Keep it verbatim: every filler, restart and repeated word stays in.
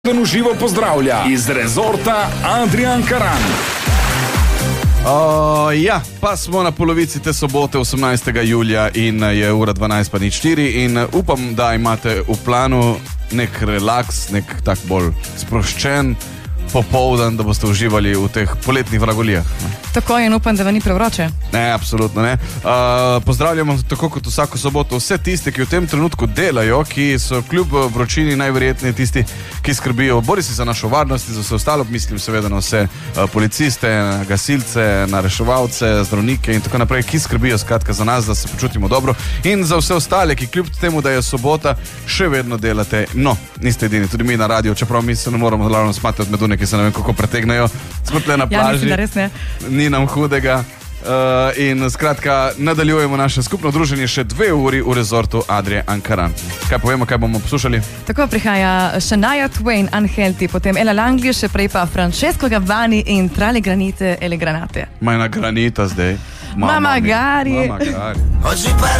V živo pozdravlja iz rezorta Adrian Karan. Uh, ja, pa smo na polovici te sobote, osemnajstega julija, in je ura dvanajst pa nič štiri, in upam, da imate v planu nek relaks, nek tak bolj sproščen popoldan, da boste uživali v teh poletnih vragolijah. Tako je, in upam, da vam ni prevroče. Ne, absolutno ne. Uh, pozdravljamo tako kot vsako soboto vse tiste, ki v tem trenutku delajo, ki so kljub vročini najverjetneje tisti, ki skrbijo bodi si za našo varnost in za vse ostalo, mislim seveda na vse uh, policiste, na gasilce, na reševalce, zdravnike in tako naprej, ki skrbijo skratka za nas, da se počutimo dobro, in za vse ostale, ki kljub temu, da je sobota, še vedno delate. No, niste edini, tudi mi na radiju, čeprav mi se ne moramo glavno smati od medune, ki se ne vem kako pretegnejo, smo tle na plaži. Ja, mislim, da res ne. Ni nam hudega. Uh, in skratka, nadaljujemo naše skupno druženje še dve uri v rezortu Adrian Karan. Kaj povemo, kaj bomo poslušali? Tako prihaja Shania Twain, Unhealthy, potem Ella Langley, še prej pa Francesco Gabbani in Tra le granite e le granate. Ma je na granita zdaj. Ma magari. Ma magari.